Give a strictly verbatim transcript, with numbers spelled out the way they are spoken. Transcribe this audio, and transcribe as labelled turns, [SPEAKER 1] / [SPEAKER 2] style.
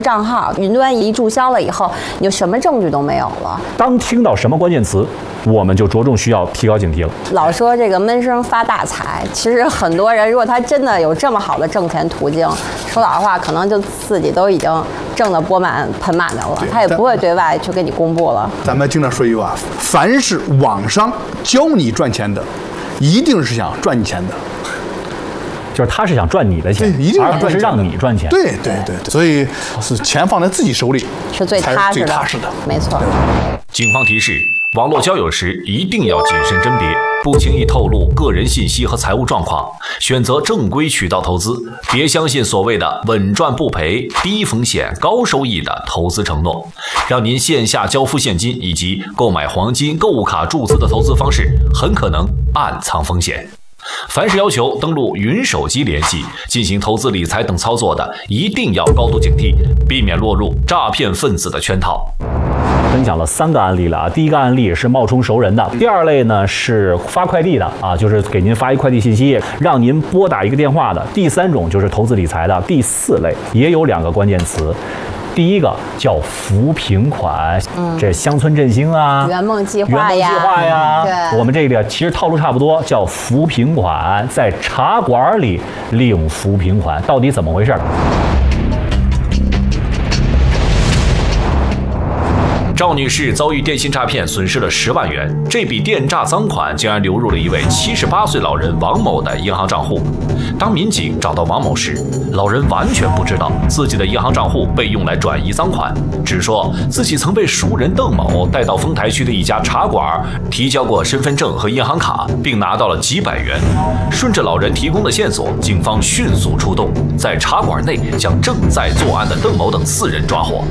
[SPEAKER 1] 账号云端一注销了以后，你就什么证据都没有了。
[SPEAKER 2] 当听到什么关键词，我们就着重需要提高警惕了。
[SPEAKER 1] 老说这个闷声发大财，其实很多人如果他真的有这么好的挣钱途径，说老实话，可能就自己都已经挣得钵满盆满的了，他也不会对外去给你公布了。
[SPEAKER 3] 咱们经常说一句话，凡是网上教你赚钱的，一定是想赚你钱的。
[SPEAKER 2] 就是他是想赚你的钱，
[SPEAKER 3] 一定
[SPEAKER 2] 而不是让你赚钱。
[SPEAKER 3] 对对对，所以是钱放在自己手里
[SPEAKER 1] 是最踏实的，
[SPEAKER 3] 最踏实的，
[SPEAKER 1] 没错。
[SPEAKER 4] 警方提示：网络交友时一定要谨慎甄别，不轻易透露个人信息和财务状况，选择正规渠道投资，别相信所谓的稳赚不赔、低风险高收益的投资承诺，让您线下交付现金以及购买黄金、购物卡注资的投资方式很可能暗藏风险。凡是要求登录云手机联系、进行投资理财等操作的，一定要高度警惕，避免落入诈骗分子的圈套。
[SPEAKER 2] 分享了三个案例了啊，第一个案例是冒充熟人的，第二类呢是发快递的啊，就是给您发一快递信息，让您拨打一个电话的，第三种就是投资理财的，第四类也有两个关键词。第一个叫扶贫款，嗯、这乡村振兴啊，
[SPEAKER 1] 圆梦计划呀，
[SPEAKER 2] 圆梦计划呀，
[SPEAKER 1] 对，
[SPEAKER 2] 我们这个其实套路差不多，叫扶贫款，在茶馆里领扶贫款，到底怎么回事？
[SPEAKER 4] 赵女士遭遇电信诈骗，损失了十万元。这笔电诈赃款竟然流入了一位七十八岁老人王某的银行账户。当民警找到王某时，老人完全不知道自己的银行账户被用来转移赃款，只说自己曾被熟人邓某带到丰台区的一家茶馆，提交过身份证和银行卡，并拿到了几百元。顺着老人提供的线索，警方迅速出动，在茶馆内将正在作案的邓某等四人抓获。